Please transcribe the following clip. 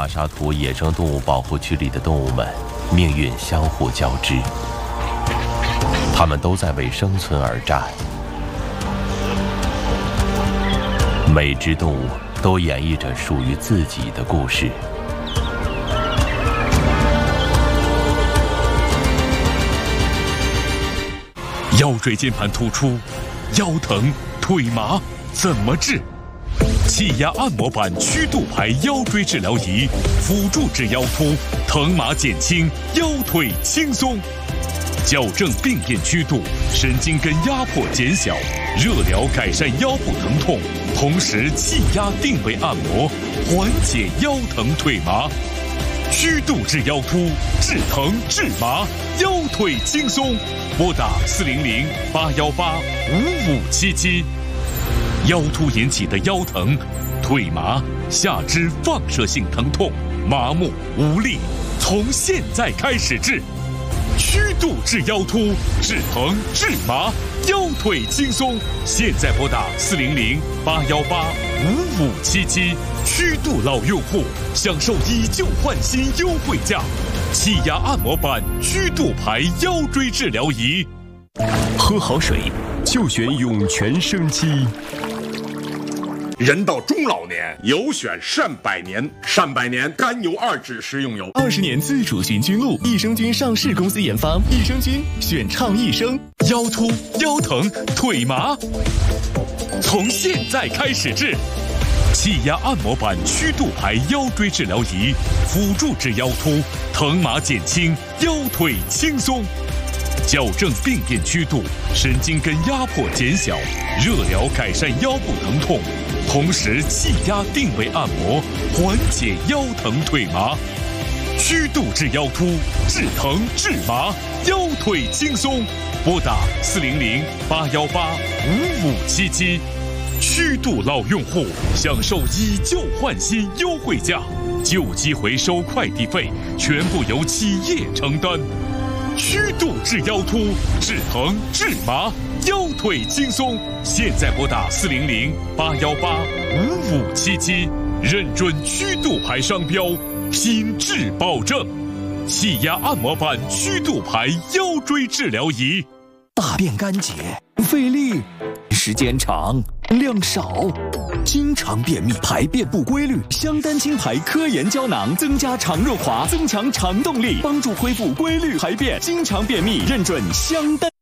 马沙图野生动物保护区里的动物们命运相互交织，它们都在为生存而战。每只动物都演绎着属于自己的故事。 腰椎间盘突出、腰疼、腿麻怎么治？气压按摩板曲度排腰椎治疗仪，辅助治腰突，疼麻减轻，腰腿轻松，矫正病变曲度，神经根压迫减小，热疗改善腰部疼痛，同时气压定位按摩，缓解腰疼腿麻。曲度治腰突，治疼治麻，腰腿轻松。拨打400-818-5577。腰突引起的腰疼、腿麻、下肢放射性疼痛、麻木无力，从现在开始治。曲度治腰突，治疼治麻，腰腿轻松。现在拨打400-818-5577。曲度老用户享受以旧换新优惠价，气压按摩板曲度排腰椎治疗仪。 喝好水就选涌泉生机。 人到中老年，有选善百年。善百年甘油2酯食用油 ，20年自主循菌露，益生菌上市公司研发，益生菌选畅益生。 腰突、腰疼、腿麻，从现在开始治。气压按摩板曲度排腰椎治疗仪，辅助治腰突，疼麻减轻，腰腿轻松。矫正病变曲度，神经根压迫减小，热疗改善腰部疼痛，同时气压定位按摩，缓解腰疼腿麻。曲度治腰突，治疼治麻，腰腿轻松。拨打400-818-5577。曲度老用户享受以旧换新优惠价，旧机回收快递费全部由企业承担。曲度治腰突，治疼治麻，腰腿轻松。现在拨打400-818-5577，认准曲度牌商标，品质保证。气压按摩板曲度牌腰椎治疗仪。 大便干结，费力，时间长，量少，经常便秘，排便不规律。香丹清排科研胶囊增加肠润滑，增强肠动力，帮助恢复规律排便。经常便秘，认准香丹。